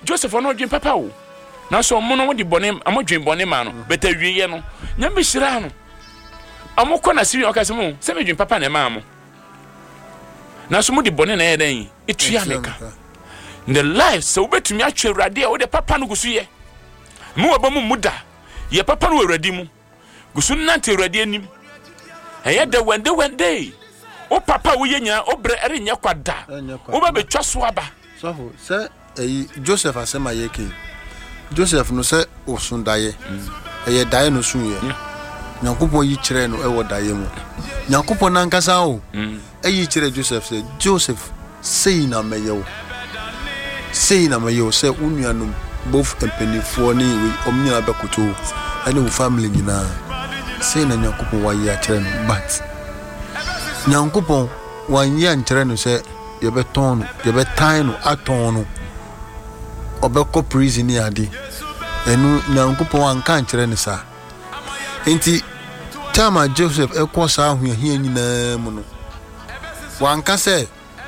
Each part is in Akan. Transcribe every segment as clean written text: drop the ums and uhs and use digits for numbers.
Joseph no dwen papa o na so mo no de bone amodwen bone ma no beta wiye no nyame hyira no amokọ na siri okase mo se medwen papa na ma mo na so mo de bone na yeden etua meka the life so betumi atwe urade a wo de papa no gusu ye mo waba mu muda ye papa no urade mu gusu nante urade anim eye de wende o papa wo ye nya obre ere nya kwada wo ba betwa so aba so se Joseph asema yeke Joseph no se osundaye eye daye no sun ye Nyankopon yi kire no ewo daye mu Nyankopon nankasa o eyi kire Joseph se Joseph sei na meyewo se unuanum both empenifo ni we omnyina bekoto ene wo family nyina sei na Nyankopon wa yi akire no but Nyankopon wan yi ankire no se yebeton no aton no obekọ prison ni ade enu Nyankopon anka ankire ne sa enti tama Joseph ekosa ahohia nyina mu no wanka se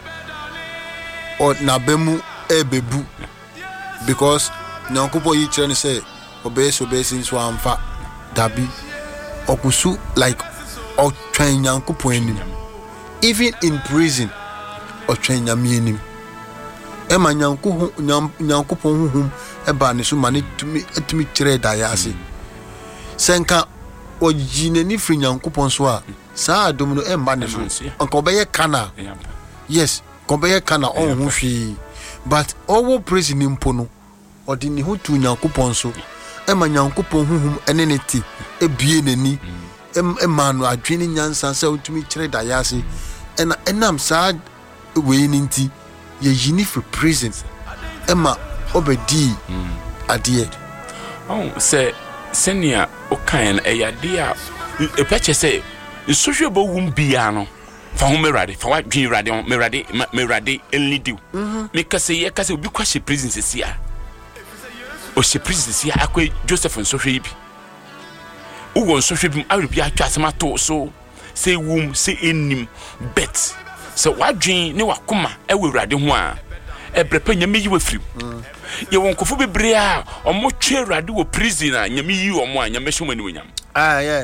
o na bemu ebebu because Nyankopon yi kire ne se obesin so amfa dabi okusu like o twan Nyankopon anim even in prison o twan nyame anim ema Nyankopon huhum eba ne so mane tumi kire dayase senka ojinani fri Nyankopon so a saa adom no emba ne so anka obeye kana yes kobeye kana on hu hwi but owo praise ni mpo no odi ni hu tu Nyankopon so ema Nyankopon huhum ene ne ti ebie nani ema no adwene nyansa se otumi kire dayase enam saa we ni nti ye yini for prison ema obedi adie se senia okan eyade a epeche se nsohwe bo wum bia no fa ho merade fa wa dwen merade enlidiw me kase ye kase obi kwahye prison sesia o she prison sesia akwa Joseph nsohwe bi ugo nsohwe bi awrebi atwa asema to so se wum se enim bet se wadwen ne wakoma ewurade ho a ebrepa nyame yi wafrim ye wonkofo bebre a omotwe urade wo prison a nyame yi omo a nyame hwoma ni wonyam yeah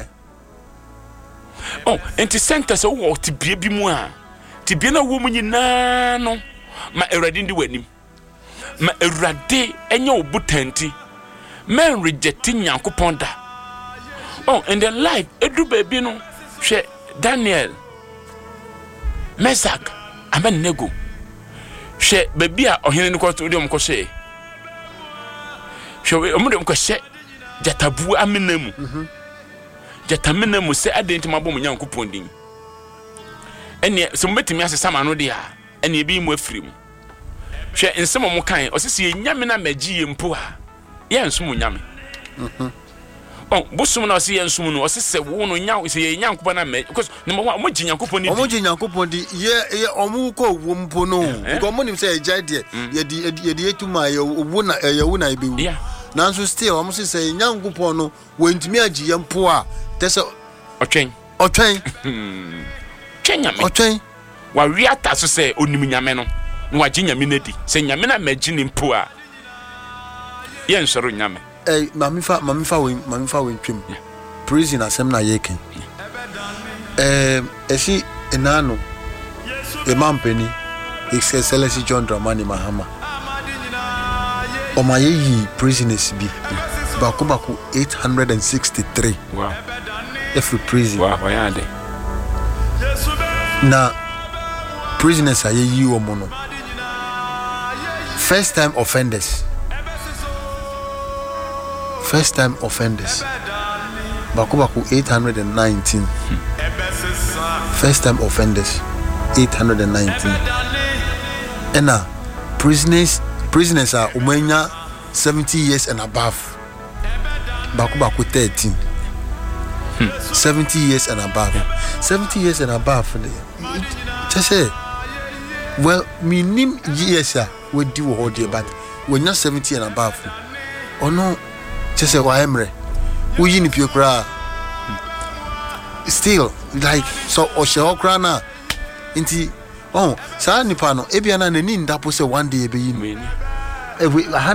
enti center se wo tibie bi mu a tibie na wo mu nyina no ma urade ndi wanim ma urade enye obutanti men reject Nyankopon da in the life edu baby no hwe Daniel Mesak Abednego hwe baby a ohene ni kwato de omko hwe omde omko hwe jatabu amenamu jatamenamu se adenti mabo mu Nyankopon din ene so mbetimi asesa no de a ene bi mu afiri mu hwe nsem mo kan osisi nyame na magi mpo a ye nsum nyame busum na osi ensum no osise wo no nya se ye Nyankopon na me because number 1 mo gi Nyankopon ni mo gi Nyankopon di ye omu ko wo mpo no because mo nim se ye jade ye di etuma ye wo na ibe wu nanso still omu se Nyankopon no wentimi agi ye mpo a tese otwen nyame otwen wa wiata so se onim nyame no na wagi nyame na di se nyame na magi ni mpo a ye nsoro nyame mamifa we twem prison asem na yeke esi enano emampeni excellency John Dramani Mahama omayeyi prisoners bi bako 863 wow every prison wow yande na prisoners ayeyi omono first time offenders bako 819 first time offenders 819 ena prisoners are umenya 70 years and above bako 13 70 years and above 70 years and above just say well minim years we do all day but when you're 70 and above or no just say wa emre uyi ni pio kra still like so o she okra na nti sa nipa no ebia na nani ndapo say one day ebe yi